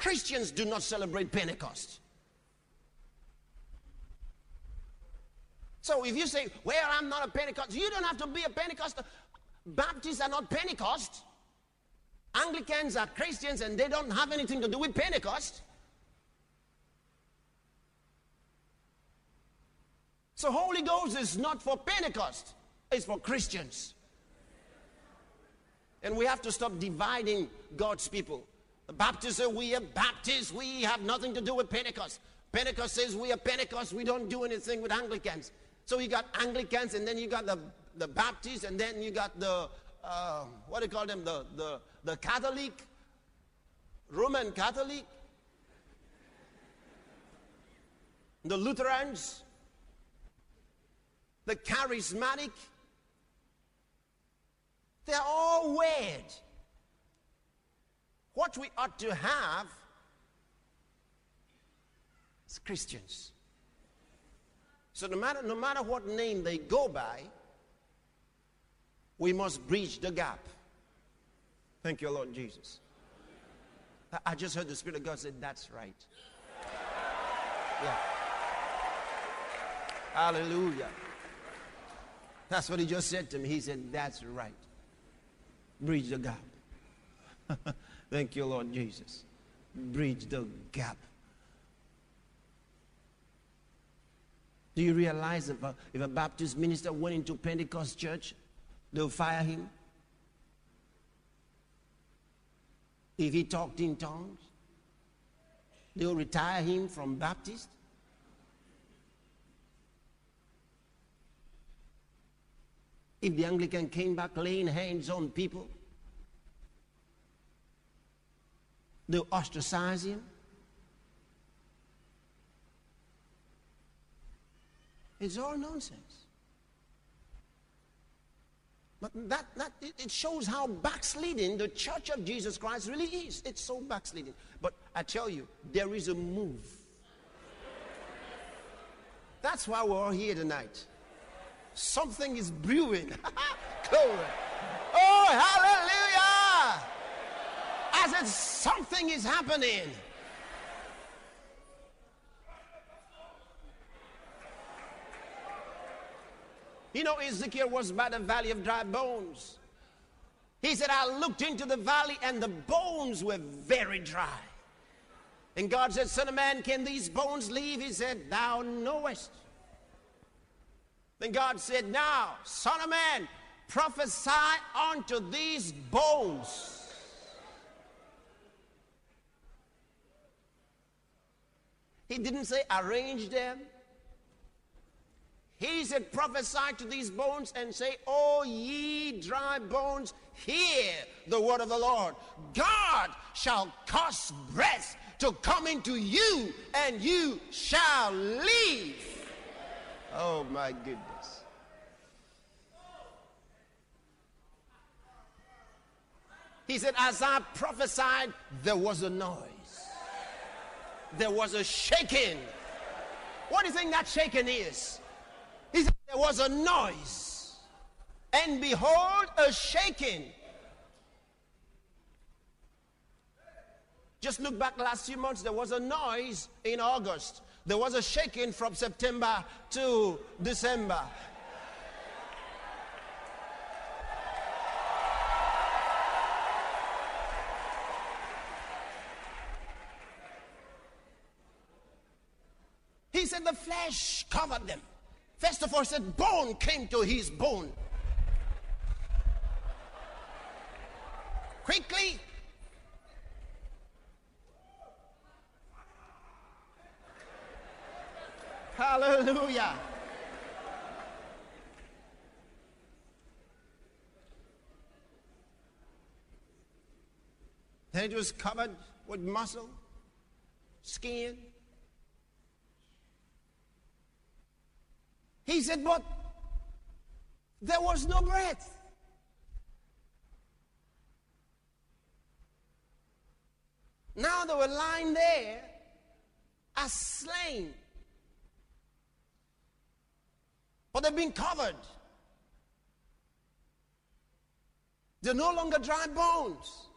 Christians do not celebrate Pentecost. So if you say, well, I'm not a Pentecostal, you don't have to be a Pentecostal. Baptists are not Pentecost. Anglicans are Christians and they don't have anything to do with Pentecost. So Holy Ghost is not for Pentecost. It's for Christians. And we have to stop dividing God's people. The Baptists say we are Baptists. We have nothing to do with Pentecost. Pentecost says we are Pentecost. We don't do anything with Anglicans. So you got Anglicans, and then you got the Baptists, and then you got the, what do you call them, the Catholic, Roman Catholic, the Lutherans, the Charismatic. They're all weird. What we ought to have is Christians. So no matter what name they go by, we must bridge the gap. Thank you, Lord Jesus. I just heard the Spirit of God say, that's right. Yeah. Hallelujah. That's what he just said to me. He said, that's right. Bridge the gap. Thank you, Lord Jesus. Bridge the gap. Do you realize if a Baptist minister went into Pentecost church, they'll fire him? If he talked in tongues, they'll retire him from Baptist? If the Anglican came back laying hands on people, they'll ostracize him? It's all nonsense. But it shows how backsliding the Church of Jesus Christ really is. It's so backsliding. But I tell you, there is a move. That's why we're all here tonight. Something is brewing. Glory. Oh, hallelujah! I said something is happening. You know, Ezekiel was by the valley of dry bones. He said, I looked into the valley and the bones were very dry. And God said, Son of man, can these bones live? He said, thou knowest. Then God said, now, Son of man, prophesy unto these bones. He didn't say arrange them. He said, prophesy to these bones and say, O ye dry bones, hear the word of the Lord. God shall cause breath to come into you, and you shall live. Oh my goodness. He said, as I prophesied, there was a noise. There was a shaking. What do you think that shaking is? He said, there was a noise, and behold, a shaking. Just look back the last few months, there was a noise in August. There was a shaking from September to December. He said the flesh covered them. First of all, he said bone came to his bone. Quickly. Hallelujah. Then it was covered with muscle, skin. He said, but there was no breath. Now they were lying there as slain. But they've been covered. They're no longer dry bones.